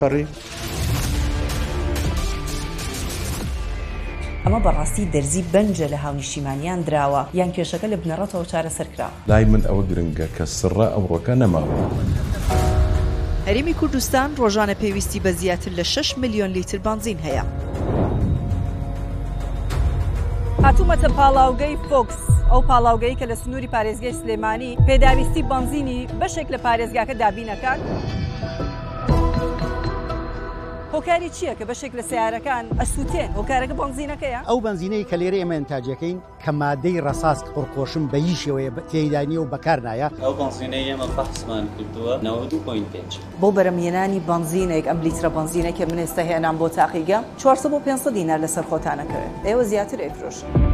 ئەمە بەڕاستی دەرزی بەنجە لە هاونیشتیمانیان دراوە یان کێشەکە لە بنەڕەتەوە چارەسەرکرا. لای من ئەوە گرنگە کە سڕە ئەوڕۆکە نەماوە. هەرێمی کوردستان ڕۆژانە پێویستی بە زیاتر لە 6 ملیۆن لیتر بنزین هەیە. هاتوومەتە پاڵاوگەی فۆکس، ئەو پاڵاوگەی کە لە سنووری پارێزگای سلێمانی پێداویستی بنزینی بەشێک لە پارێزگاکە دابینەکان. هۆکاری چییە کە بەشێک لە سیارەکان ئەسووتێن هۆکارەکە بنزینەکەیە؟ ئەو بنزینەی کە لێرە ئێمە ئینتاجەکەین کە مادەی ڕەساس پڕخۆشم بە هیچ شێوەیە تێیدانی و بەکار نایە. ئەو بنزینەی ئێمە بەحسمان کردووە 92.5 بۆ بەرەمهێنانی بنزینێک ئەم لیترە بنزینێک کە من ئێستا هێنام بۆ تاقیگە 400 بۆ 500 دینار لەسەر خۆتانەکەوێت. ئێوە زیاتر ئەیفرۆشن.